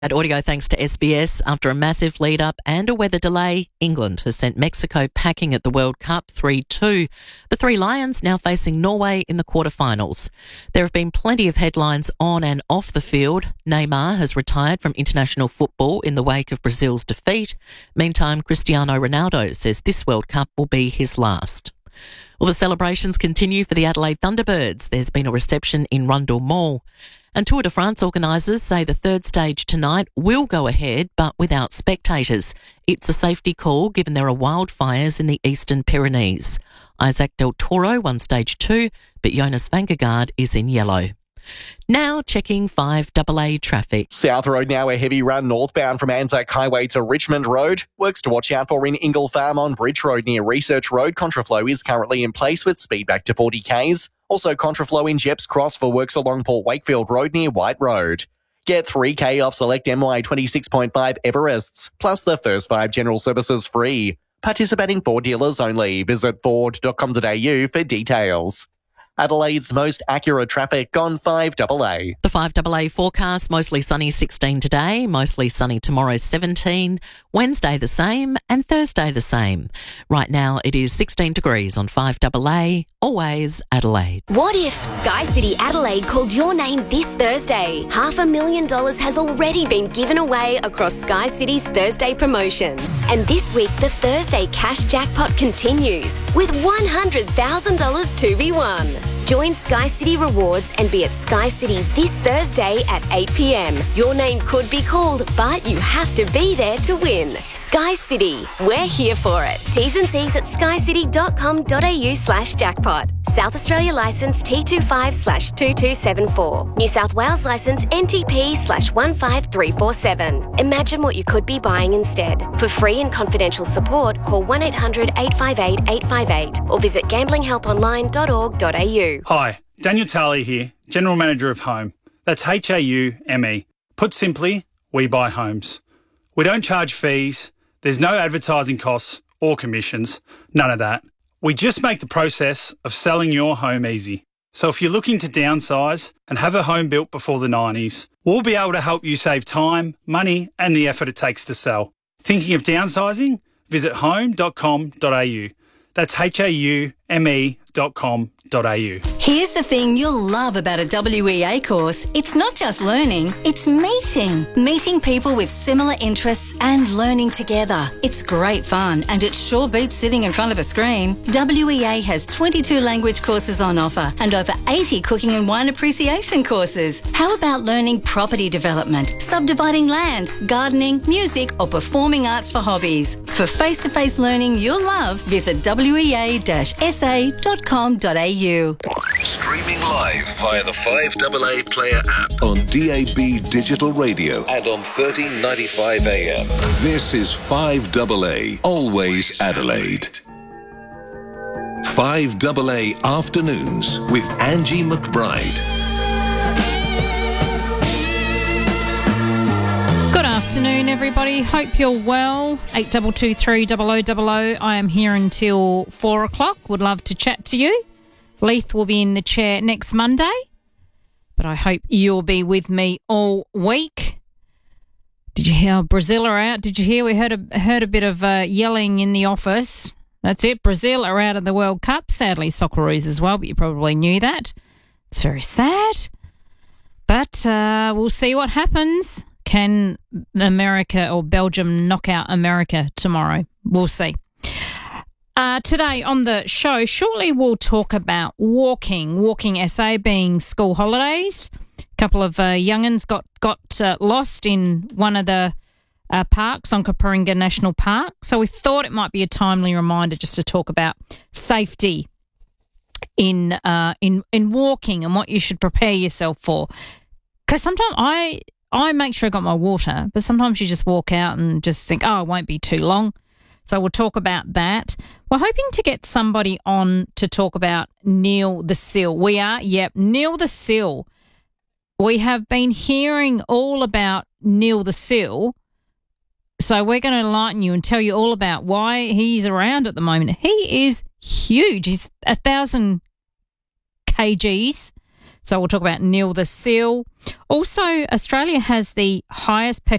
That audio thanks to SBS. After a massive lead-up and a weather delay, England has sent Mexico packing at the World Cup 3-2. The Three Lions now facing Norway in the quarterfinals. There have been plenty of headlines on and off the field. Neymar has retired from international football in the wake of Brazil's defeat. Meantime, Cristiano Ronaldo says this World Cup will be his last. Well, the celebrations continue for the Adelaide Thunderbirds. There's been a reception in Rundle Mall. And Tour de France organisers say the third stage tonight will go ahead, but without spectators. It's a safety call given there are wildfires in the Eastern Pyrenees. Isaac Del Toro won stage 2, but Jonas Vingegaard is in yellow. Now checking 5AA traffic. South Road now a heavy run northbound from Anzac Highway to Richmond Road. Works to watch out for in Ingle Farm on Bridge Road near Research Road. Contraflow is currently in place with speed back to 40 k's. Also contraflow in Jeps Cross for works along Port Wakefield Road near White Road. Get 3k off select MY 26.5 Everests, plus the first 5 general services free. Participating Ford dealers only. Visit ford.com.au for details. Adelaide's most accurate traffic on 5AA. The 5AA forecast, mostly sunny 16 today, mostly sunny tomorrow 17, Wednesday the same and Thursday the same. Right now it is 16 degrees on 5AA, always Adelaide. What if Sky City Adelaide called your name this Thursday? $500,000 has already been given away across Sky City's Thursday promotions. And this week the Thursday cash jackpot continues with $100,000 to be won. Join Sky City Rewards and be at Sky City this Thursday at 8 p.m. Your name could be called, but you have to be there to win. Sky City, we're here for it. T's and C's at skycity.com.au/jackpot. South Australia licence T25/2274. New South Wales licence NTP/15347. Imagine what you could be buying instead. For free and confidential support, call 1-800-858-858 or visit gamblinghelponline.org.au. Hi, Daniel Talley here, General Manager of Home. That's HAUME. Put simply, we buy homes. We don't charge fees. There's no advertising costs or commissions, none of that. We just make the process of selling your home easy. So if you're looking to downsize and have a home built before the 90s, we'll be able to help you save time, money and the effort it takes to sell. Thinking of downsizing? Visit home.com.au. That's HAUME.com.au. Here's the thing you'll love about a WEA course. It's not just learning, it's meeting. Meeting people with similar interests and learning together. It's great fun and it sure beats sitting in front of a screen. WEA has 22 language courses on offer and over 80 cooking and wine appreciation courses. How about learning property development, subdividing land, gardening, music or performing arts for hobbies? For face-to-face learning you'll love, visit wea-sa.com.au. Streaming live via the 5AA Player app on DAB Digital Radio and on 1395 AM. This is 5AA, always Adelaide. 5AA Afternoons with Angie McBride. Good afternoon, everybody. Hope you're well. 8223 0000. I am here until 4 o'clock. Would love to chat to you. Leith will be in the chair next Monday, but I hope you'll be with me all week. Did you hear Brazil are out? Did you hear we heard a bit of yelling in the office? That's it. Brazil are out of the World Cup. Sadly, Socceroos as well, but you probably knew that. It's very sad, but we'll see what happens. Can America or Belgium knock out America tomorrow? We'll see. Today on the show, shortly we'll talk about walking SA being school holidays. A couple of young'uns got lost in one of the parks on Coparinga National Park. So we thought it might be a timely reminder just to talk about safety in walking and what you should prepare yourself for. Because sometimes I make sure I got my water, but sometimes you just walk out and just think, oh, it won't be too long. So we'll talk about that. We're hoping to get somebody on to talk about Neil the Seal. Neil the Seal. We have been hearing all about Neil the Seal. So we're going to enlighten you and tell you all about why he's around at the moment. He is huge. He's 1,000 kgs. So we'll talk about Neil the seal. Also, Australia has the highest per